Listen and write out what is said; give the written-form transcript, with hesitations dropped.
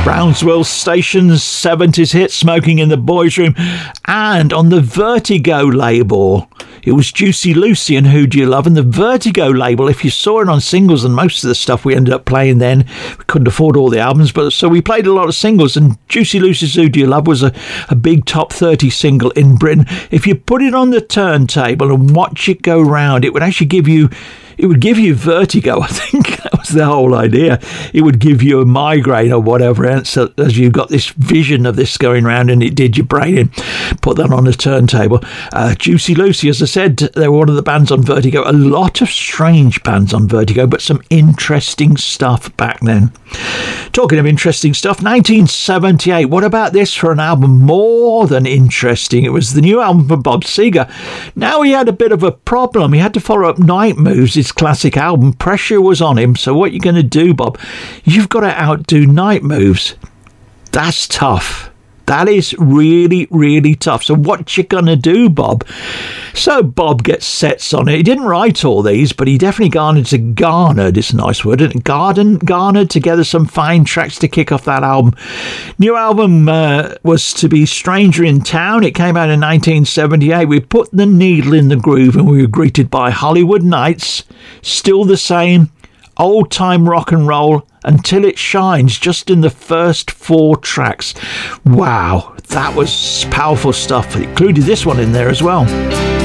Brownsville Station's 70s hit Smoking in the Boys Room, and on the Vertigo label it was Juicy Lucy and Who Do You Love. And the Vertigo label, if you saw it on singles, and most of the stuff we ended up playing then, we couldn't afford all the albums, but so we played a lot of singles, and Juicy Lucy's Who Do You Love was a big top 30 single in Britain. If you put it on the turntable and watch it go round, it would actually give you vertigo. I think that was the whole idea. It would give you a migraine or whatever else, as you got this vision of this going round, and it did your brain in. Put that on a turntable. Juicy Lucy, as I said, they were one of the bands on Vertigo. A lot of strange bands on Vertigo, but some interesting stuff back then. Talking of interesting stuff, 1978. What about this for an album more than interesting? It was the new album from Bob Seger. Now he had a bit of a problem. He had to follow up Night Moves, his classic album. Pressure was on him. So what are you going to do, Bob? You've got to outdo Night Moves. That's tough. That is really, really tough. So what you going to do, Bob? So Bob gets sets on it. He didn't write all these, but he definitely garnered, it's a nice word, garnered together some fine tracks to kick off that album. New album was to be Stranger in Town. It came out in 1978. We put the needle in the groove and we were greeted by Hollywood Nights, Still the Same, Old Time Rock and Roll, Until It Shines, just in the first 4 tracks. Wow, that was powerful stuff. It included this one in there as well.